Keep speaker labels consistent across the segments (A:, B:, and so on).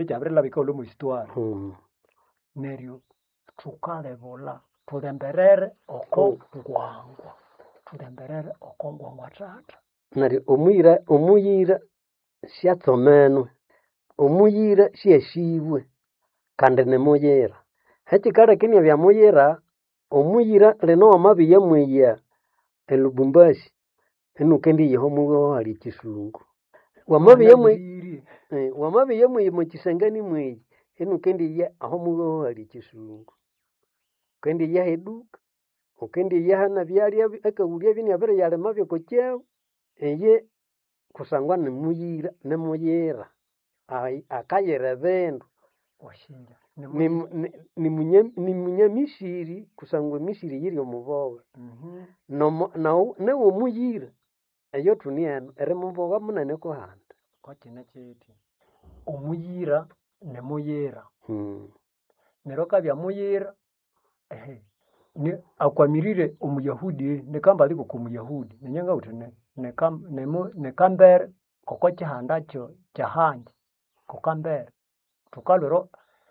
A: Echabirila bikolo mu histoire. Neryo thukalebula thulemberere oko ngwangwa. Thulemberere oko ngwangwa tata.
B: Neryo omuyira syatsomenwe. Omuyira syeshibwe kandi nimuyira. Hekikalekenia bya muyira, omuyira lino wamabiya mweya eLubumbashi enukendi yeho mugo hali kisungu. Wamabiya mweya mu Kisangani mweya enukendi ya aho mugo hali kisungu. Kendi ya heduka. Ukendi ya hana byali akawulya bini abere yale mabyo kokyao. Eye kusangwa nimuyira nemuyira. Akayere bendo.
A: Washinja.
B: Ni munyamishiri kusangwa mishiri yiri omuboga. Na omuyira eyo tuniano ere muboga munene ko handa.
A: Kwakina cheti. Omuyira nemuyira. Neroka bya muyira ni akwamirire omuyahudi nekamba liko ku muyahudi nenyanga uti nekambere koko chihanda cho chahanje kokambere tukalero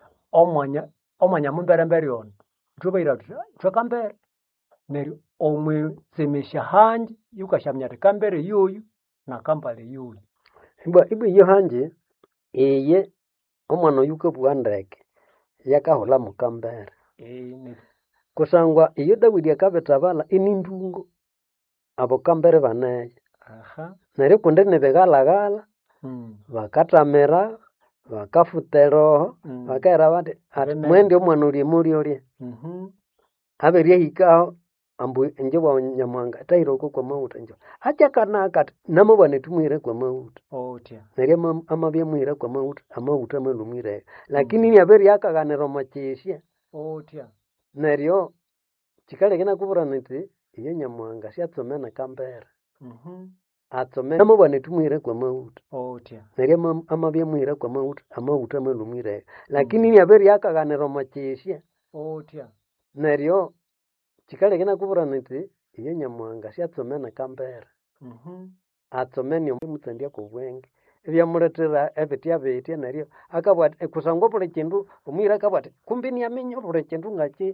A: omwanya mumbere mbere ono tubaira tukambere neryo omwesemesha hanje yukashamya kambere yoyu na kambale yoyu
B: ibe yo hanje eye omwana yuko bwandeke yakahola mukambere kusangwa iyo Dawidi akabetabala inindungo abo kambere banaye. Neryo kundi nibegalagala bakatamira bakafutero bakaera bati mwende omwana uri muri aberia hikaho ambu njebwa Nyamuhanga tairo kwa mauta njo acha kana kati namubone tumwire kwa mauta neryo amabye mwire kwa mauta amauta malumire lakini yaberia akaganero machesha neryo chikalekena kubura niti iyo Nyamuhanga syatsomena kambere atsomena namubone tumwire kwa mauta neryo amabye mwire kwa mauta amauta malumire lakini yaberia akaganero machesha neryo chikalekena kubura niti iyo Nyamuhanga syatsomena kambere atsomeni omutsandia ko bwenge ebyamuletera ebitya bitya neryo akabwate kusangwa buli kindu omwira akabwate kumbi ni amenyo buli kindu ngaki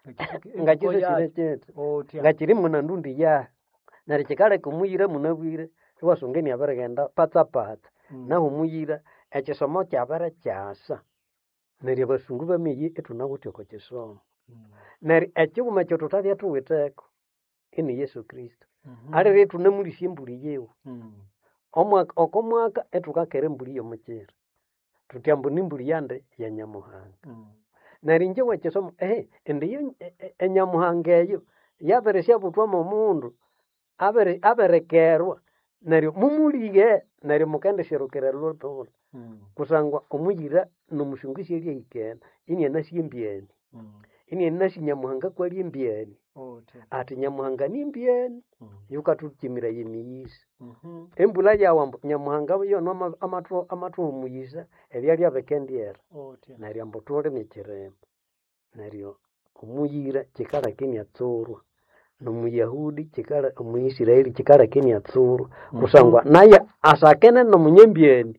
B: ngakiri muna ndundi ya neryo kikaleka omuyira munabwire iwasongeni aberegenda patsa naho omuyira ekisomo kyabere kyasa neryo abasungu bamiyi etunawuthi oko kisomo neryo ekiwuma kyo tutabya tuwitheko ini Yesu Kristo alire tunamulisya embuli yewu okomwaka etukakera embuli yomukira tutyambu nimbuli yande ya Nyamuhanga neryo njewe kisomo indi Nyamuhanga eyo yabere syabutwa mu mundu aberekerwa neryo mumulige neryo mukende sherukira lotolo kusangwa omuyira nomushungisi eli ikena ini anasiyembieni ini nasi Nyamuhanga kwali embieni ati Nyamuhanga ni mbieni yukatutimira yemiyisa embula yawambu Nyamuhanga yo no amatu omuyisa ebyali abekendiera neryo mbutule nekiremba neryo omuyira kikalekeni atsorwa nomuyahudi kikala omuyisiraeli kikalekeni atsorwa kusangwa naye asakene nomunyembieni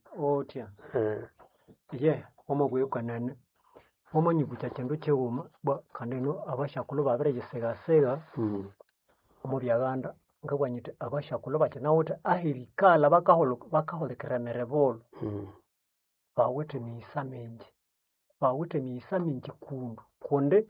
A: omugwekanane omanyikucha kindu kiwuma kaneno abashakulu babere gisega omu byaganda ngabwanyite abashakulu bakinawuthi ahirikala bakaholekera merebolo bawithe miyisa mingi kundi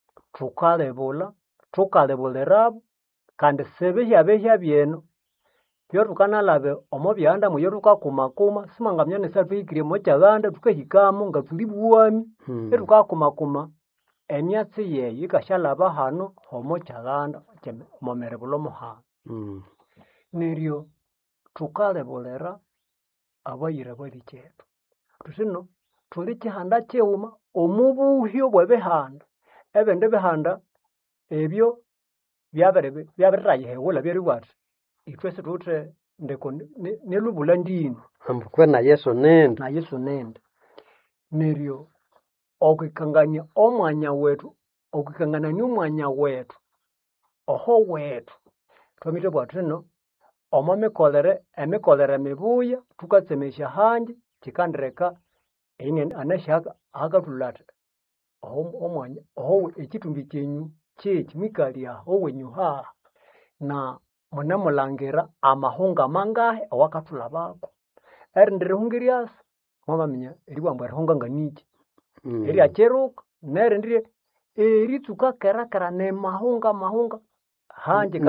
A: thukalebulirabo kandi sebehya byeno byo thukanalabe omu byaganda muyo thukakumakuma simangamya nesathuhikire mu kyaganda thukahikamo nga thuli bwami thukakumakuma emyatsi yeyo ikashalaba hano homo kyaganda mu merebulo muhano neryo thukalebulira abayira bali kyethu thusino thuli kihanda kiwuma omubuhyo bwebihanda ebindi bihanda ebyo byabirayihewula byaribwati ithwe situthe ndeko nelubula ndino
B: ambukwe na Yesu
A: nende neryo okikangania omwanya wethu okikangania omwanya wethu oho wethu twamite bwatino omo emikolere mibuya tukatsemesya hanje kikandireka ine anashaka akatulata omwanya ekitumbi kyenyu kyekimikalia owenyu ha na munamulangira amahunga mangahe awakatula bako erindire hungirias mwamaminya eribwambwa rihunga nganiki eri acheruka nerindire eritsuka kerakera ne mahunga hanje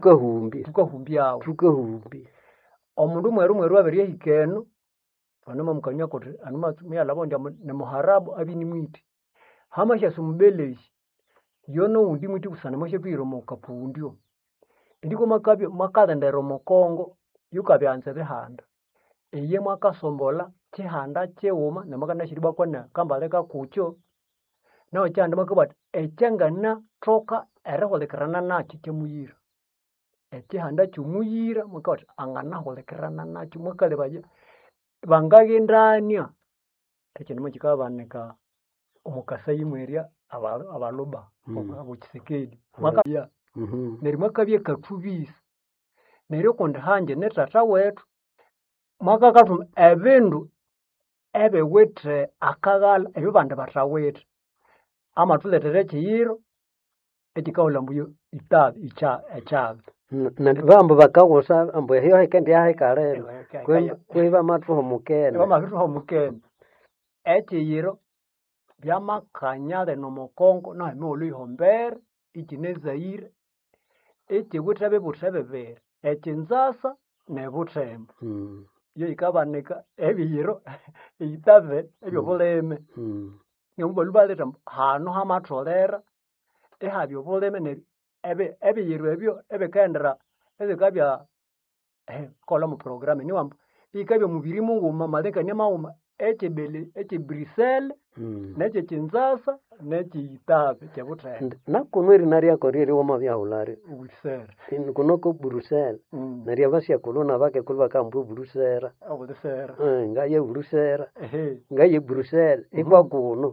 A: tukahumbi omundu mweru abiri ehikeno anoma mukanya kote anoma myalabo ndia ne muharabu abini mwiti hamasha sumbeleshi yono undi mwiti kusana mashe piro mokapundio ndiko makabyo makalendero mokongo yukabyanze behanda eye mwakasombola chihanda cheuma namakana shiriba kwana kambaleka kucho no chanda makabata echangana troka ereholekerana nachi chemuyira echihanda chumuyira makabata angana holekerana nachi mwakale baje bangagendania ekintu kikabaneka omukasa yimweria abaloba abo Kisekedi mwakabya nerimo kabye katubisi neryo konde hanje netata wetu mwakakatuma ebindu ebewethe akagala ebyo bande batawethe amatuletere chiyiro ekikaula mbuyo itabi echabe
B: bambo bakawosa ambo hiyo hekendi yahekalero kweba matuho mukene
A: echiyiro byamakanyale nomokongo na emolo ihombere ikinezaire ekiwethe bebere ekinzasa nebuthemba yo ikabaneka ebiyiro itabe ebyo buleme nyobubalu baleta hano hamatolera ehabyo buleme ne ebiyiro ebyo ebekendera ebikabya kola mu program ni wambo ikabya mubiri munguma maleka ne mauma echebele Brussels neche kinzasa neche itabe chebuthemba
B: nakunweri naria koriri woma byahulari
A: Brussels
B: kunoko Brussels naria basya kolona bake kulwa kambu Brussels ngaye Brussels ngaye Brussels ikwa kuno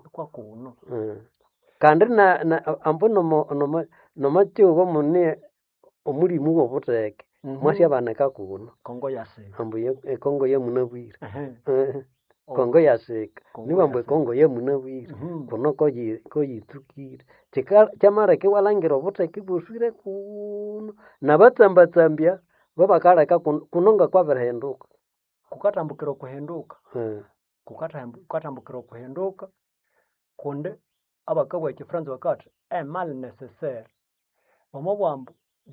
B: kandi na ambono no macho munne omulimu obuteke mwasya baneka kuno
A: Kongo yase
B: ambo Kongo ye munabwira Kongo yaseka niwambwe Kongo ye munabwira kuno koyitukire chamareke walangira obuteke buswire kuno nabatsambatsambya babakaleka kunonga kwabirenduka
A: kukatambukira kuhenduka kunde abakabwa ekifranza wakati mal necessaire omobwambu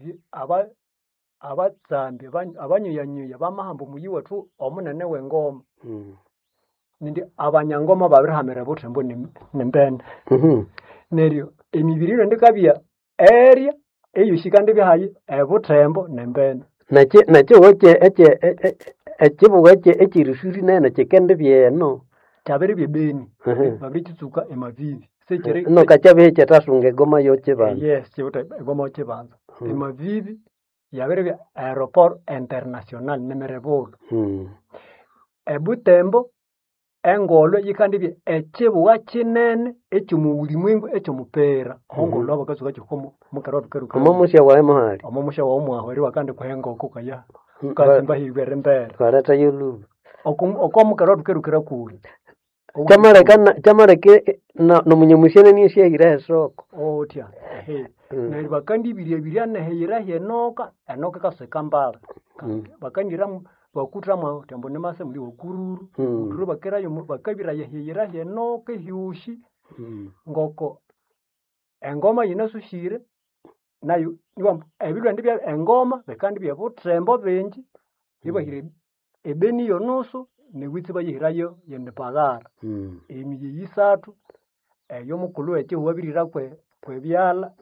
A: abatsambi abanyuyanyuya bamahambo muyi wethu omunene wengoma nindi abanyangoma babirihamira buthembo nembene neryo emibiriro ndikabya area eyushikandi byahayi ebuthembo nembene
B: nakyo ekibuga ekirishuri nene kikendi byeno
A: kyabiri byebeni babirikitsuka emavivi
B: no kachabe chatasunga egoma yochibanza
A: yes chibuta egoma yochibanza emavivi yabere bya aeroport international nemerebolo ebutembo engolo yikandibye ekibuga kinene ekyomuulimwengu ekyomupera hongolo abakazuka kikomo mukarwa bikeruka
B: omumusya wae mahali
A: omumusya wa omwaho eri wakandi kuhenga okukaya kazimba hibere mbere
B: karata yulu
A: okomukarwa bikerukira kuri
B: chamareke no munyamushene ni shehira soko
A: otya neri bakandi birya nehira henoka kaseka mbala bakandira bakutra mwa tembo ne mase muri okururu kururu bakera yo bakabira yehira henoka hyushi ngoko engoma yinasushire nayo niwa ebilwa ndibya engoma bekandi bya butrembo benji ibahire ebeni yonusu newitsi bayihirayo yendepagara emiyi yisatu eyo mukulu eke wabirira kwebyala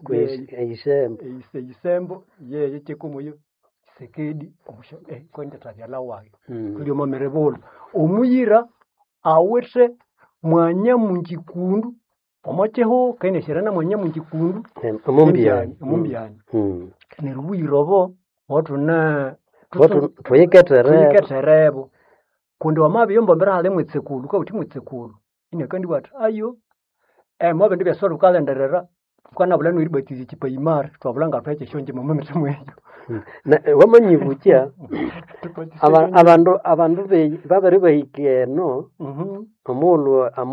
A: isembo ye chekumuyo Kisekedi omusha kwenda tabyala wayo kuli omamerebolo omuyira awethe mwanya mungikundu omacheho kene sherana mwanya mungikundu omumbyani neruwirobo otuna twiketerebo kundi wamabi yombombera hale mwitsekulu kwa uti mwitsekulu ine kandi watu ayo mwabe ndibya solo kalenderera kwana bulano iribatize chipaimara twabulanga twache shonje mama mitamu ejo
B: na wamanyibukia abantu babere bahike no omulu